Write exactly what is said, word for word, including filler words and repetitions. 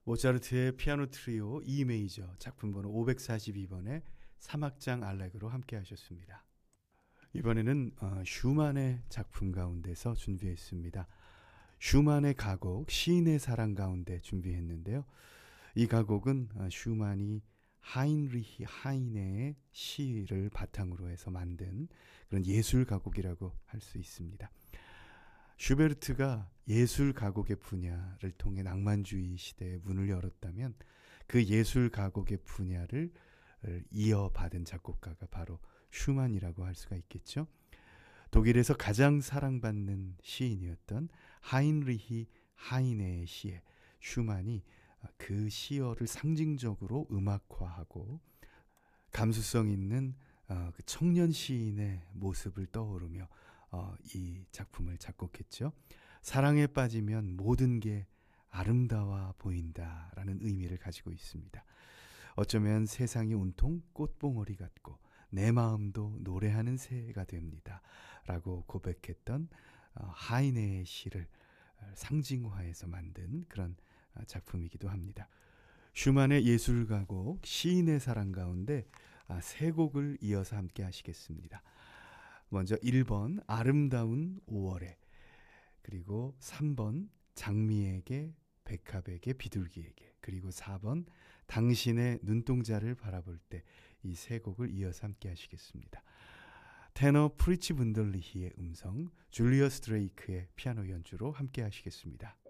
모차르트의 피아노 트리오 E 메이저 작품 번호 오백사십이 번의 삼 악장 알레그로 함께 하셨습니다. 이번에는 어, 슈만의 작품 가운데서 준비했습니다. 슈만의 가곡 시인의 사랑 가운데 준비했는데요. 이 가곡은 어, 슈만이 하인리히 하이네의 시를 바탕으로 해서 만든 그런 예술 가곡이라고 할 수 있습니다. 슈베르트가 예술 가곡의 분야를 통해 낭만주의 시대의 문을 열었다면 그 예술 가곡의 분야를 이어받은 작곡가가 바로 슈만이라고 할 수가 있겠죠. 독일에서 가장 사랑받는 시인이었던 하인리히 하이네의 시에 슈만이 그 시어를 상징적으로 음악화하고 감수성 있는 어, 그 청년 시인의 모습을 떠오르며 어, 이 작품을 작곡했죠. 사랑에 빠지면 모든 게 아름다워 보인다라는 의미를 가지고 있습니다. 어쩌면 세상이 온통 꽃봉오리 같고 내 마음도 노래하는 새가 됩니다 라고 고백했던 어, 하이네의 시를 상징화해서 만든 그런 작품이기도 합니다. 슈만의 예술가곡 시인의 사랑 가운데 세 곡을 이어서 함께 하시겠습니다. 먼저 일 번 아름다운 오월에, 그리고 삼 번 장미에게, 백합에게, 비둘기에게, 그리고 사 번 당신의 눈동자를 바라볼 때, 이 세 곡을 이어서 함께 하시겠습니다. 테너 프리치 분들리히의 음성, 줄리어스 드레이크의 피아노 연주로 함께 하시겠습니다.